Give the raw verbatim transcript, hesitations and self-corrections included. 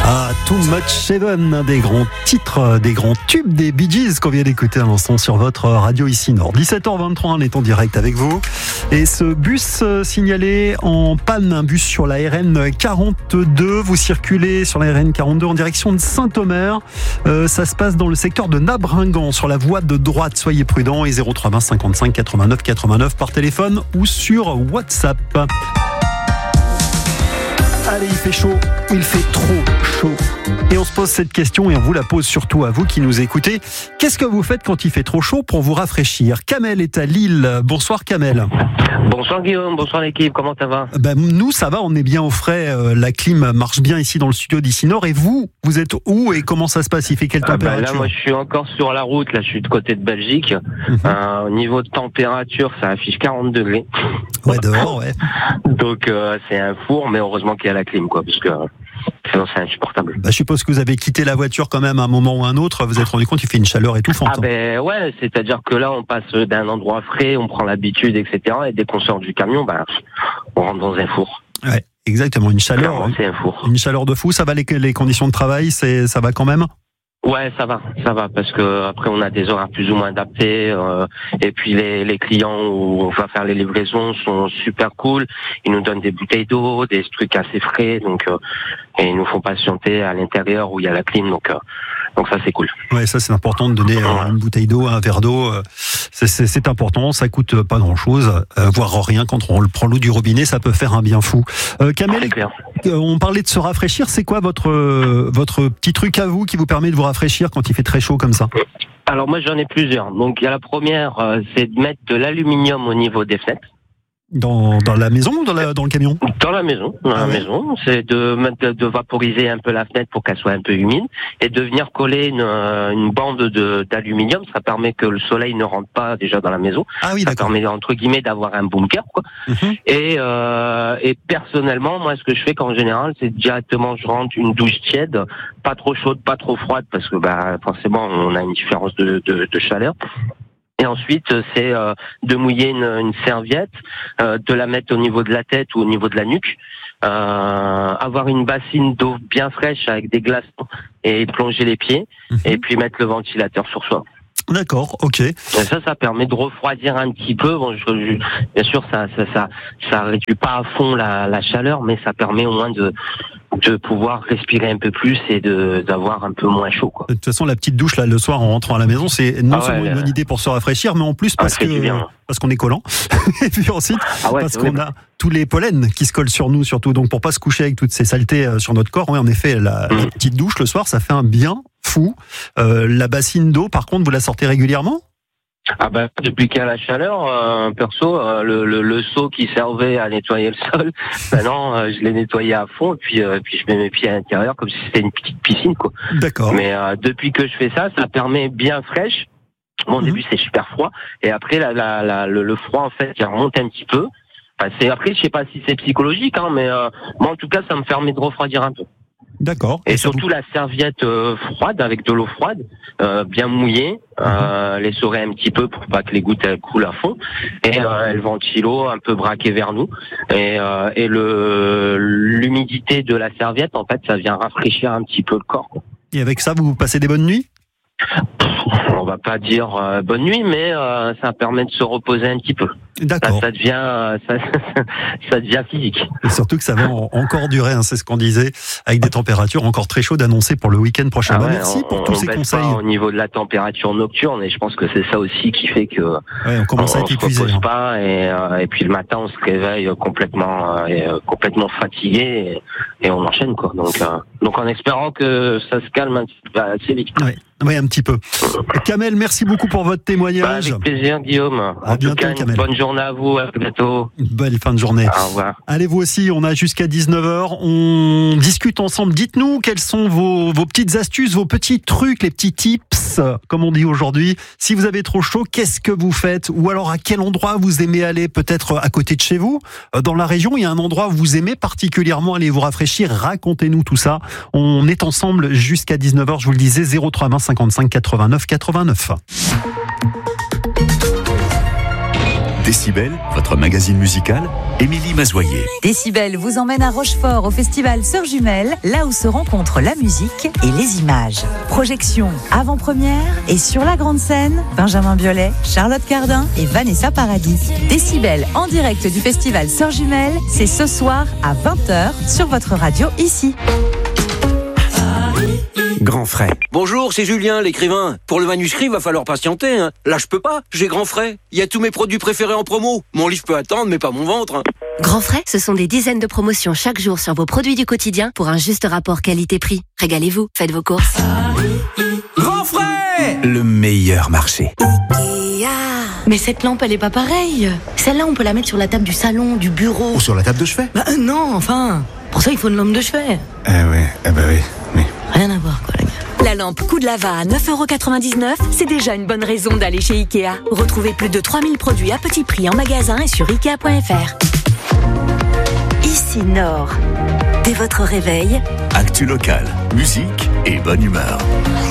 Ah, Too Much Heaven, un des grands titres, des grands tubes des Bee Gees qu'on vient d'écouter à l'instant sur votre radio ici Nord. dix-sept heures vingt-trois, on est en direct avec vous. Et ce bus signalé en panne, un bus sur la R N quarante-deux. Vous circulez sur la R N quarante-deux en direction de Saint-Omer. Euh, ça se passe dans le secteur de Nabringan, sur la voie de droite. Soyez prudents. Et zéro trois vingt cinquante-cinq quatre-vingt-neuf quatre-vingt-neuf par téléphone ou sur WhatsApp. Allez, il fait chaud, il fait trop chaud. Et on se pose cette question et on vous la pose surtout à vous qui nous écoutez. Qu'est-ce que vous faites quand il fait trop chaud pour vous rafraîchir ? Kamel est à Lille. Bonsoir Kamel. Bonsoir Guillaume, bonsoir l'équipe, comment ça va ? Ben, nous ça va, on est bien au frais, euh, la clim marche bien ici dans le studio d'ici Nord. Et vous, vous êtes où et comment ça se passe ? Il fait quelle température ? ah ben Là moi je suis encore sur la route, là je suis de côté de Belgique. Mm-hmm. Euh, au niveau de température, ça affiche quarante degrés. Ouais, dehors, ouais. Donc euh, c'est un four, mais heureusement qu'il y a la clim, quoi, parce que euh, sinon c'est insupportable. Bah, je suppose que vous avez quitté la voiture quand même à un moment ou un autre, vous vous êtes rendu compte qu'il fait une chaleur étouffante. Ah ben ouais, c'est-à-dire que là on passe d'un endroit frais, on prend l'habitude, et cetera. Et dès qu'on sort du camion, ben on rentre dans un four. Ouais, exactement, une chaleur. Clairement, c'est un four. Une chaleur de fou, ça va les, les conditions de travail, c'est, ça va quand même ? Ouais, ça va, ça va, parce que après on a des horaires plus ou moins adaptés, euh, et puis les, les clients où on va faire les livraisons sont super cool. Ils nous donnent des bouteilles d'eau, des trucs assez frais, donc euh, et ils nous font patienter à l'intérieur où il y a la clim, donc euh, donc ça c'est cool. Ouais, ça c'est important de donner euh, une bouteille d'eau, un verre d'eau, euh, c'est, c'est, c'est important. Ça coûte pas grand chose, euh, voire rien. Quand on prend l'eau du robinet, ça peut faire un bien fou. Euh, Kamel, on parlait de se rafraîchir. C'est quoi votre euh, votre petit truc à vous qui vous permet de vous rafraîchir quand il fait très chaud comme ça ? Alors moi j'en ai plusieurs. Donc il y a la première, euh, c'est de mettre de l'aluminium au niveau des fenêtres. Dans, dans la maison ou dans, la, dans le camion ? Dans la maison, dans ah la ouais. maison. C'est de, de, de vaporiser un peu la fenêtre pour qu'elle soit un peu humide et de venir coller une, une bande de, d'aluminium. Ça permet que le soleil ne rentre pas déjà dans la maison. Ah oui, ça d'accord. permet entre guillemets d'avoir un bunker, quoi. Mm-hmm. Et, euh, et personnellement, moi, ce que je fais qu'en général, c'est directement je rentre une douche tiède, pas trop chaude, pas trop froide, parce que bah forcément on a une différence de, de, de chaleur. Et ensuite, c'est euh, de mouiller une, une serviette, euh, de la mettre au niveau de la tête ou au niveau de la nuque, euh, avoir une bassine d'eau bien fraîche avec des glaçons et plonger les pieds, mmh. et puis mettre le ventilateur sur soi. D'accord, ok. Et ça, ça permet de refroidir un petit peu. Bon, je, je, bien sûr, ça, ça, ça, ça réduit pas à fond la, la chaleur, mais ça permet au moins de, de pouvoir respirer un peu plus et de, d'avoir un peu moins chaud, quoi. De toute façon, la petite douche là le soir en rentrant à la maison, c'est non ah ouais, seulement une bonne idée pour se rafraîchir, mais en plus parce ah, que parce qu'on est collant. Et puis ensuite, ah ouais, parce qu'on vrai. a tous les pollens qui se collent sur nous, surtout. Donc pour pas se coucher avec toutes ces saletés euh, sur notre corps, oui, en effet, la, mmh. la petite douche le soir, ça fait un bien fou. Euh, la bassine d'eau, par contre, vous la sortez régulièrement ? Ah ben depuis qu'il y a la chaleur, euh, perso, euh, le, le, le seau qui servait à nettoyer le sol, maintenant euh, je l'ai nettoyé à fond et puis euh, puis je mets mes pieds à l'intérieur comme si c'était une petite piscine, quoi. D'accord. Mais euh, depuis que je fais ça, ça permet bien fraîche. Bon, au mmh. début c'est super froid et après la, la, la, le, le froid en fait il remonte un petit peu. Enfin, c'est après je sais pas si c'est psychologique, hein, mais euh, moi en tout cas ça me permet de refroidir un peu. D'accord. Et, et surtout vous... la serviette euh, froide, avec de l'eau froide, euh, bien mouillée, euh, mm-hmm. les essorer un petit peu pour pas que les gouttes elles coulent à fond, et euh, le ventilo un peu braqué vers nous, et, euh, et le l'humidité de la serviette, en fait, ça vient rafraîchir un petit peu le corps, quoi. Et avec ça, vous passez des bonnes nuits ? On va pas dire euh, bonne nuit, mais euh, ça permet de se reposer un petit peu. D'accord. Ça, ça devient, euh, ça, ça devient physique. Et surtout que ça va en, encore durer, hein, c'est ce qu'on disait, avec des températures encore très chaudes annoncées pour le week-end prochain. Ah ouais, bah, merci on, pour tous on ces baisse conseils. Pas au niveau de la température nocturne, et je pense que c'est ça aussi qui fait que ouais, on commence on, à être épuisé. On se repose hein. pas, et, euh, et puis le matin on se réveille complètement, euh, complètement fatigué, et, et on enchaîne, quoi. Donc, euh, donc en espérant que ça se calme un petit peu assez vite. Ouais. Oui, un petit peu. Kamel, merci beaucoup pour votre témoignage. Bah, avec plaisir, Guillaume. À en bientôt, tout cas, une Kamel. Bonne journée à vous, à bientôt. Belle fin de journée. Au revoir. Allez, vous aussi, on a jusqu'à dix-neuf heures. On discute ensemble. Dites-nous quelles sont vos, vos petites astuces, vos petits trucs, les petits tips, comme on dit aujourd'hui. Si vous avez trop chaud, qu'est-ce que vous faites ? Ou alors, à quel endroit vous aimez aller ? Peut-être à côté de chez vous ? Dans la région, il y a un endroit où vous aimez particulièrement aller vous rafraîchir. Racontez-nous tout ça. On est ensemble jusqu'à dix-neuf heures. Je vous le disais, zéro trois vingt cinquante-cinq quatre-vingt-neuf quatre-vingt-neuf. Décibel, votre magazine musical, Émilie Mazoyer. Décibel vous emmène à Rochefort au festival Sœurs Jumelles, là où se rencontrent la musique et les images. Projection avant-première et sur la grande scène, Benjamin Biolay, Charlotte Cardin et Vanessa Paradis. Décibel en direct du festival Sœurs Jumelles, c'est ce soir à vingt heures sur votre radio ici. Grand Frais. Bonjour, c'est Julien, l'écrivain. Pour le manuscrit, va falloir patienter. Hein. Là, je peux pas. J'ai Grand Frais. Il y a tous mes produits préférés en promo. Mon livre peut attendre, mais pas mon ventre. Hein. Grand Frais, ce sont des dizaines de promotions chaque jour sur vos produits du quotidien pour un juste rapport qualité-prix. Régalez-vous, faites vos courses. Grand Frais, le meilleur marché. Mais cette lampe, elle est pas pareille. Celle-là, on peut la mettre sur la table du salon, du bureau. Ou sur la table de chevet. Bah euh, non, enfin. Pour ça, il faut une lampe de chevet. Eh ouais, eh bah oui, oui. Rien à voir, quoi, la gars. La lampe Coup de Lava à neuf euros quatre-vingt-dix-neuf, c'est déjà une bonne raison d'aller chez Ikea. Retrouvez plus de trois mille produits à petit prix en magasin et sur ikea point f r. Ici Nord. Dès votre réveil, Actu local, musique et bonne humeur.